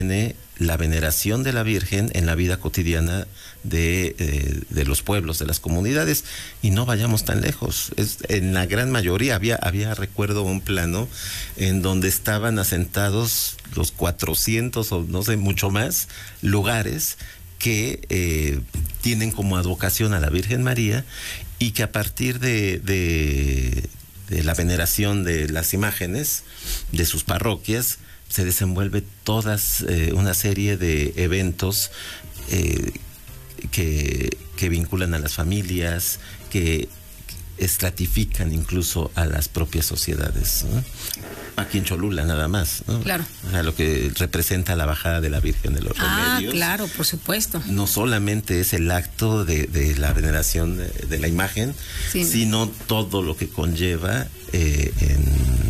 la veneración de la Virgen en la vida cotidiana de los pueblos, de las comunidades, y no vayamos tan lejos. En la gran mayoría había recuerdo un plano en donde estaban asentados los 400 o no sé, mucho más lugares que tienen como advocación a la Virgen María, y que a partir de la veneración de las imágenes de sus parroquias se desenvuelve todas una serie de eventos que vinculan a las familias, que estratifican incluso a las propias sociedades, ¿no? Aquí en Cholula nada más, ¿no? Claro. O sea, lo que representa la bajada de la Virgen de los Remedios. Claro, por supuesto. No solamente es el acto de la veneración de la imagen, sí, sino todo lo que conlleva en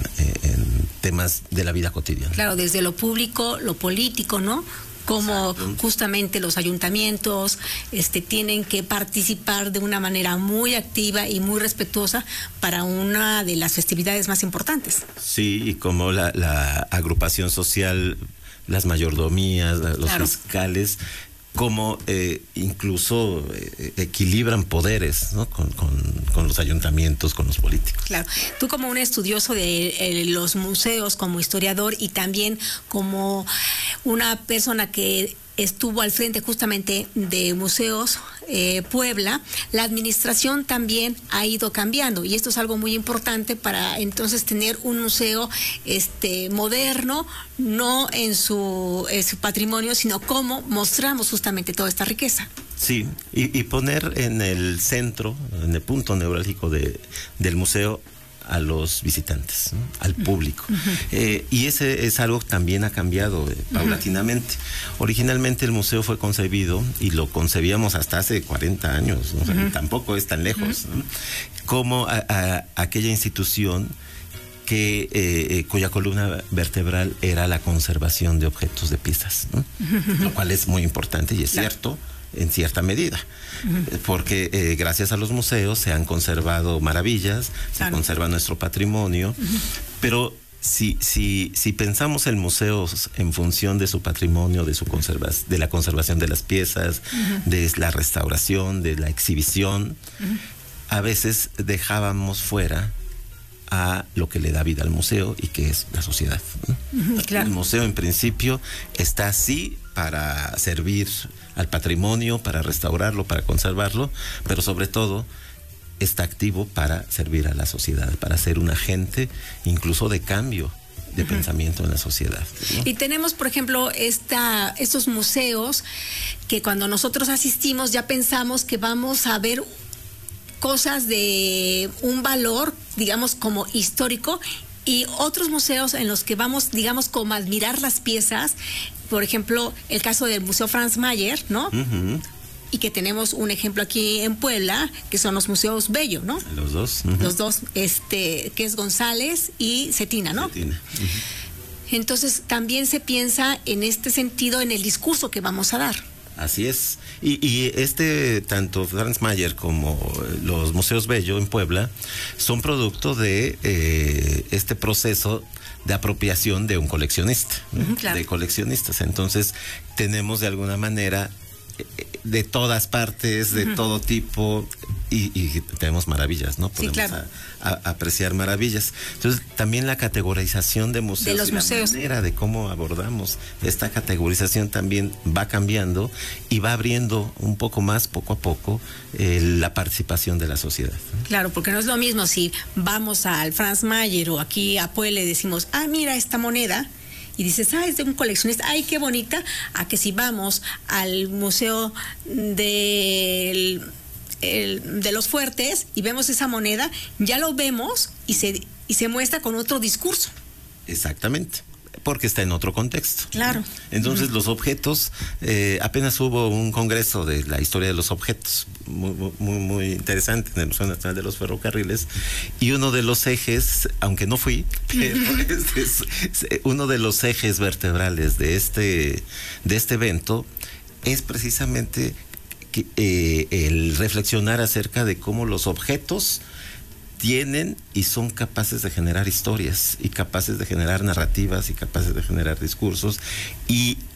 temas de la vida cotidiana. Claro, desde lo público, lo político, ¿no? Como justamente los ayuntamientos tienen que participar de una manera muy activa y muy respetuosa para una de las festividades más importantes. Sí, y como la agrupación social, las mayordomías, los fiscales, como incluso equilibran poderes, ¿no? con los ayuntamientos, con los políticos. Claro. Tú, como un estudioso de los museos, como historiador y también como una persona que estuvo al frente justamente de Museos Puebla, la administración también ha ido cambiando, y esto es algo muy importante para entonces tener un museo moderno, no en su patrimonio, sino cómo mostramos justamente toda esta riqueza. Sí, y poner en el centro, en el punto neurálgico del museo, a los visitantes, ¿no? Al público. Y ese es algo que también ha cambiado paulatinamente. Originalmente el museo fue concebido, y lo concebíamos hasta hace 40 años, ¿no? O sea, tampoco es tan lejos, ¿no? Como aquella institución cuya columna vertebral era la conservación de objetos, de piezas, ¿no? Lo cual es muy importante y es cierto en cierta medida, porque gracias a los museos se han conservado maravillas, se conserva nuestro patrimonio, pero si pensamos el museo en función de su patrimonio, de la conservación de las piezas, de la restauración, de la exhibición, a veces dejábamos fuera a lo que le da vida al museo, y que es la sociedad, ¿no? Claro. El museo en principio está así para servir al patrimonio, para restaurarlo, para conservarlo, pero sobre todo está activo para servir a la sociedad, para ser un agente incluso de cambio de pensamiento en la sociedad, ¿no? Y tenemos, por ejemplo, estos museos que cuando nosotros asistimos ya pensamos que vamos a ver cosas de un valor, digamos, como histórico, y otros museos en los que vamos, digamos, como a admirar las piezas. Por ejemplo, el caso del Museo Franz Mayer, ¿no? Y que tenemos un ejemplo aquí en Puebla, que son los museos Bello, ¿no? Los dos. Los dos, que es González y Cetina, ¿no? Cetina. Entonces, también se piensa en este sentido en el discurso que vamos a dar. Así es. Y tanto Franz Mayer como los museos Bello en Puebla son producto de este proceso de apropiación de un coleccionista, ¿no? Claro. De coleccionistas. Entonces, tenemos de alguna manera de todas partes, de todo tipo, y tenemos maravillas, ¿no? Podemos apreciar maravillas. Entonces, también la categorización de museos, de los museos, la manera de cómo abordamos esta categorización también va cambiando, y va abriendo un poco más, poco a poco, la participación de la sociedad, ¿no? Claro, porque no es lo mismo si vamos al Franz Mayer o aquí a Puebla y decimos, mira esta moneda, y dices, es de un coleccionista, ¡ay, qué bonita! A que si vamos al Museo de los Fuertes y vemos esa moneda, ya lo vemos y se muestra con otro discurso. Exactamente, porque está en otro contexto. Claro. Entonces, los objetos, apenas hubo un congreso de la historia de los objetos muy, muy, muy interesante en el Museo Nacional de los Ferrocarriles, y uno de los ejes, aunque no fui, pero uno de los ejes vertebrales de este evento es precisamente el reflexionar acerca de cómo los objetos tienen y son capaces de generar historias, y capaces de generar narrativas, y capaces de generar discursos, y